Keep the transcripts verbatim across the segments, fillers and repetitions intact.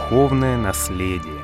духовное наследие.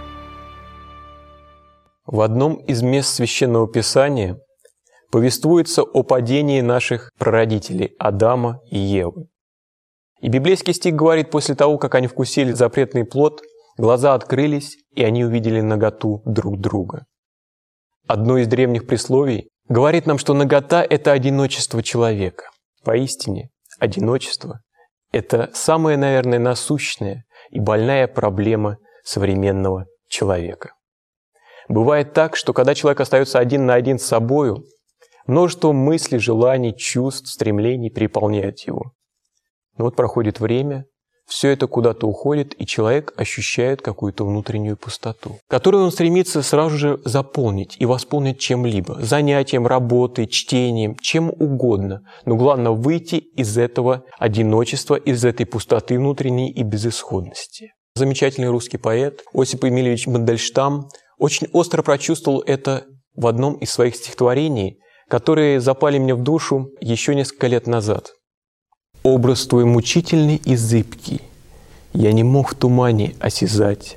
В одном из мест Священного Писания повествуется о падении наших прародителей Адама и Евы. И библейский стих говорит: после того, как они вкусили запретный плод, глаза открылись, и они увидели наготу друг друга. Одно из древних присловий говорит нам, что нагота – это одиночество человека. Поистине, одиночество – это самая, наверное, насущная и больная проблема современного человека. Бывает так, что когда человек остается один на один с собою, множество мыслей, желаний, чувств, стремлений переполняют его. Но вот проходит время, все это куда-то уходит, и человек ощущает какую-то внутреннюю пустоту, которую он стремится сразу же заполнить и восполнить чем-либо, занятием, работой, чтением, чем угодно. Но главное выйти из этого одиночества, из этой пустоты внутренней и безысходности. Замечательный русский поэт Осип Емельевич Мандельштам очень остро прочувствовал это в одном из своих стихотворений, которые запали мне в душу еще несколько лет назад. «Образ твой мучительный и зыбкий, я не мог в тумане осязать.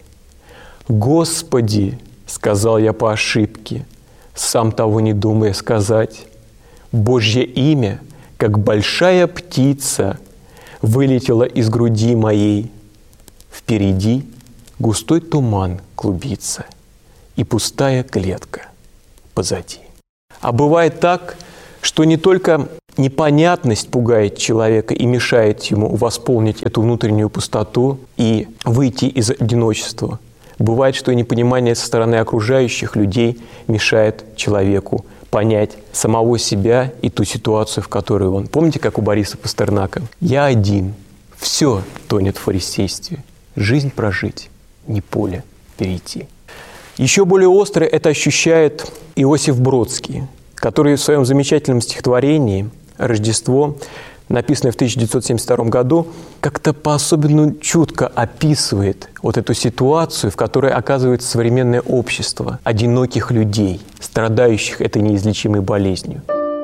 Господи, — сказал я по ошибке, сам того не думая сказать, Божье имя, как большая птица, вылетело из груди моей. Впереди густой туман клубится, и пустая клетка позади». А бывает так, что не только непонятность пугает человека и мешает ему восполнить эту внутреннюю пустоту и выйти из одиночества. Бывает, что и непонимание со стороны окружающих людей мешает человеку понять самого себя и ту ситуацию, в которой он. Помните, как у Бориса Пастернака? «Я один, все тонет в фарисействе, жизнь прожить, не поле перейти». Еще более остро это ощущает Иосиф Бродский, который в своем замечательном стихотворении «Рождество», написанное в тысяча девятьсот семьдесят втором году, как-то по-особенному чутко описывает вот эту ситуацию, в которой оказывается современное общество одиноких людей, страдающих этой неизлечимой болезнью.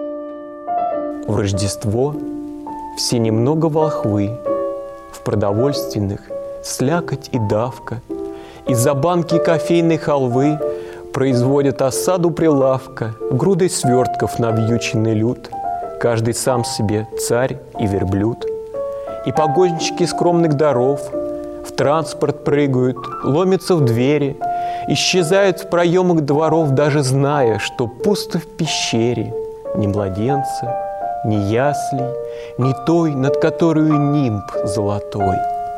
В Рождество все немного волхвы, в продовольственных слякоть и давка, из-за банки кофейной халвы производят осаду прилавка, грудой свертков навьюченный люд, каждый сам себе царь и верблюд. И погонщики скромных даров в транспорт прыгают, ломятся в двери, исчезают в проемах дворов, даже зная, что пусто в пещере ни младенца, ни яслей, ни той, над которой нимб золотой.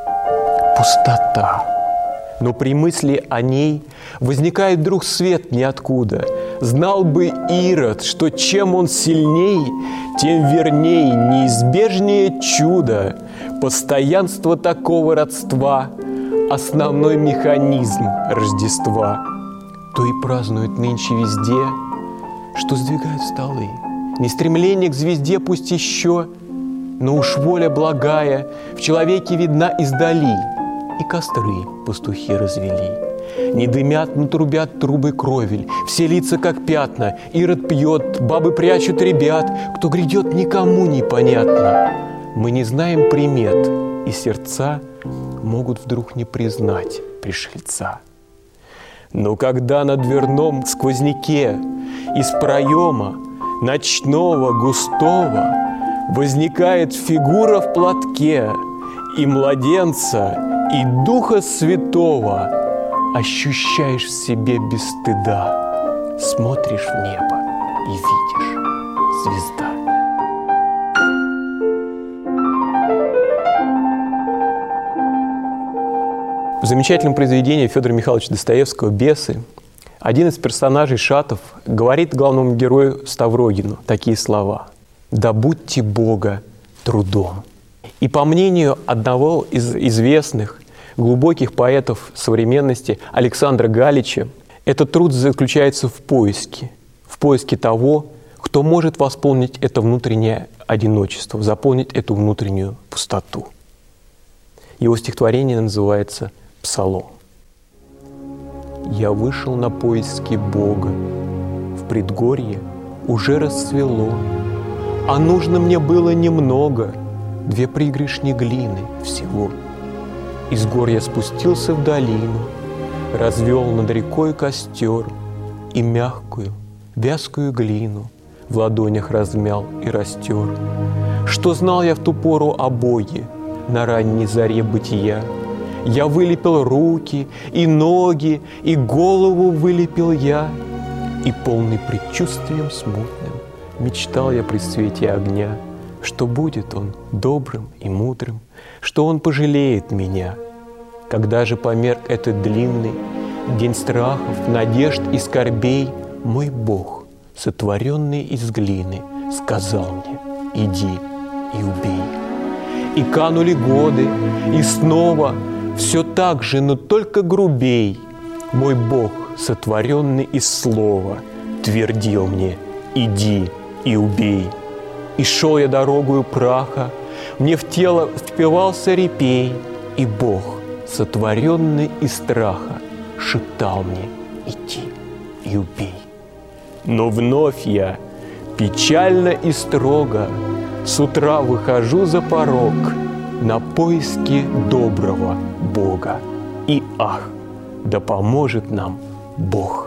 Пустота. Но при мысли о ней возникает вдруг свет ниоткуда. Знал бы Ирод, что чем он сильней, тем верней, неизбежнее чудо. Постоянство такого родства – основной механизм Рождества. То и празднуют нынче везде, что сдвигают столы. Не стремление к звезде пусть еще, но уж воля благая в человеке видна издали. И костры пастухи развели. Не дымят, но трубят трубы кровель. Все лица как пятна. Ирод пьет, бабы прячут ребят. Кто грядет, никому не понятно. Мы не знаем примет, и сердца могут вдруг не признать пришельца. Но когда на дверном сквозняке из проема ночного густого возникает фигура в платке, и младенца, и Духа Святого ощущаешь в себе без стыда, смотришь в небо и видишь звезда. В замечательном произведении Федора Михайловича Достоевского «Бесы» один из персонажей, Шатов, говорит главному герою Ставрогину такие слова: «Добудьте Бога трудом». И по мнению одного из известных глубоких поэтов современности Александра Галича, этот труд заключается в поиске, в поиске того, кто может восполнить это внутреннее одиночество, заполнить эту внутреннюю пустоту. Его стихотворение называется «Псалом». «Я вышел на поиски Бога, в предгорье уже расцвело, а нужно мне было немного, две пригоршни глины всего. Из гор я спустился в долину, развел над рекой костер и мягкую, вязкую глину в ладонях размял и растер. Что знал я в ту пору о Боге на ранней заре бытия? Я вылепил руки и ноги, и голову вылепил я, и полный предчувствием смутным мечтал я при свете огня, что будет он добрым и мудрым, что он пожалеет меня. Когда же померк этот длинный день страхов, надежд и скорбей, мой Бог, сотворенный из глины, сказал мне: иди и убей. И канули годы, и снова все так же, но только грубей. Мой Бог, сотворенный из слова, твердил мне: иди и убей. И шел я дорогою праха, мне в тело впивался репей, и Бог, сотворенный из страха, шептал мне: иди и убей. Но вновь я, печально и строго, с утра выхожу за порог на поиски доброго Бога. И ах, да поможет нам Бог!